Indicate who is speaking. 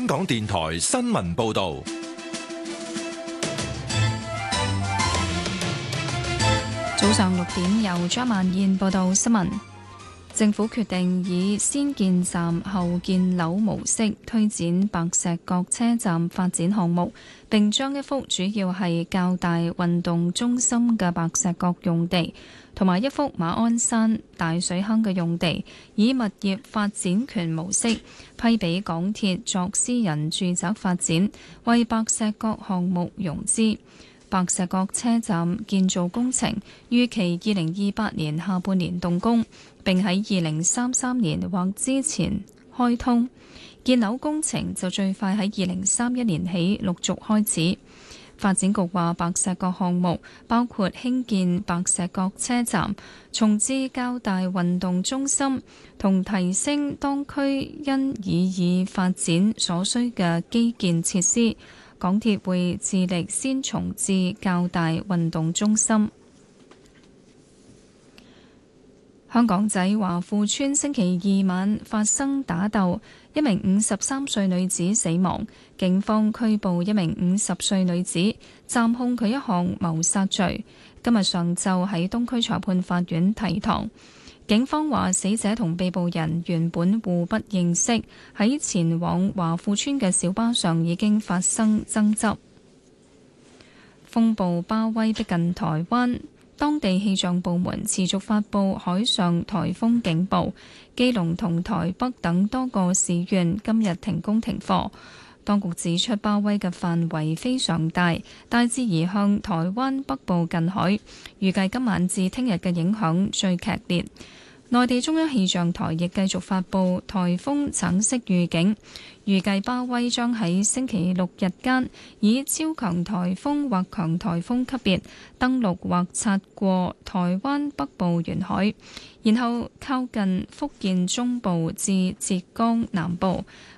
Speaker 1: 港電台新聞報道。
Speaker 2: 早上6點，由張曼燕報道新聞。政府決定以先建站後建樓模式推展白石角車站發展項目，並將一幅主要係較大運動中心嘅白石角用地，同埋一幅馬鞍山大水坑嘅用地，以物業發展權模式批俾港鐵作私人住宅發展，為白石角項目融資。白石角車站建造工程預期2028年下半年動工，並喺2033年或之前開通。建樓工程就最快喺2031年起陸續開始。發展局話，白石角項目包括興建白石角車站、重置較大運動中心同提升當區因以發展所需嘅基建設施。港鐵會致力先重置較大運動中心。香港仔華富邨星期二晚發生打鬥，一名53歲女子死亡，警方拘捕一名50歲女子，暫控佢一項謀殺罪。今日上晝喺東區裁判法院提堂。警方話，死者同被捕人原本互不認識，喺前往華富邨嘅小巴上已經發生爭執。風暴巴威逼近台灣，當地氣象部門持續發布海上颱風警報，基隆同台北等多個市縣今日停工停課。當局指出，巴威嘅範圍非常大，大致移向台灣北部近海，預計今晚至聽日嘅影響最劇烈。內地中央氣象台亦繼續發布颱風橙色預警，預計巴威將喺星期六日間以超強颱風或強颱風級別登陸或擦過台灣北部沿海，然後靠近福建中部至浙江南部。